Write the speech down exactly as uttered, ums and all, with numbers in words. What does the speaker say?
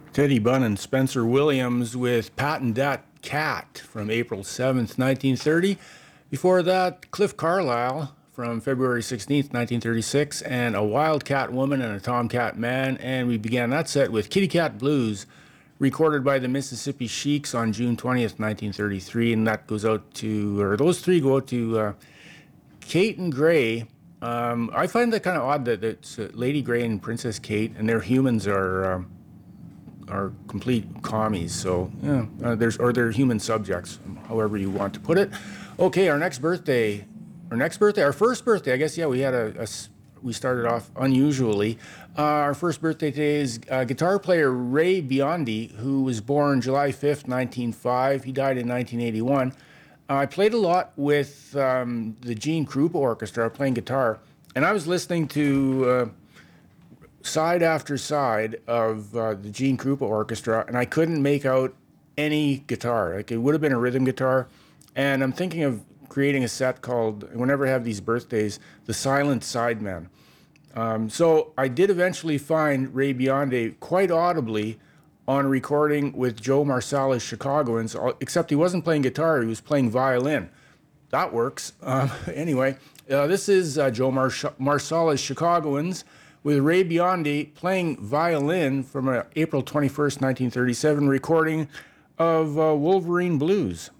Teddy Bunn and Spencer Williams with Patent Dat Cat from April seventh, nineteen thirty. Before that, Cliff Carlisle from February sixteenth, nineteen thirty-six, and A Wildcat Woman and a Tomcat Man. And we began that set with Kitty Cat Blues, recorded by the Mississippi Sheiks on June twentieth, nineteen thirty-three. And that goes out to, or those three go out to uh, Kate and Gray. Um, I find that kind of odd that it's uh, Lady Gray and Princess Kate, and their humans are um, are complete commies. So yeah, uh, there's or they're human subjects, however you want to put it. Okay, our next birthday, our next birthday, our first birthday. I guess yeah, we had a, a we started off unusually. Uh, our first birthday today is uh, guitar player Ray Biondi, who was born July fifth, nineteen oh five. He died in nineteen eighty-one. Uh, I played a lot with um, the Gene Krupa Orchestra, playing guitar, and I was listening to uh, side after side of uh, the Gene Krupa Orchestra, and I couldn't make out any guitar. Like, it would have been a rhythm guitar, and I'm thinking of creating a set called, whenever I have these birthdays, The Silent Sideman. Um, so I did eventually find Ray Biondi quite audibly on a recording with Joe Marsalis Chicagoans, except he wasn't playing guitar, he was playing violin. That works. Um, anyway, uh, this is uh, Joe Mars- Marsalis Chicagoans with Ray Biondi playing violin from uh, April twenty-first, nineteen thirty-seven recording of uh, Wolverine Blues.